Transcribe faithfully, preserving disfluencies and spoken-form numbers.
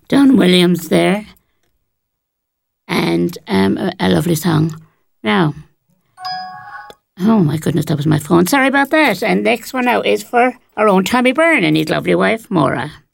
Don Williams there. And um, a, a lovely song. Now, oh my goodness, that was my phone. Sorry about that. And next one now is for our own Tommy Byrne and his lovely wife, Maura.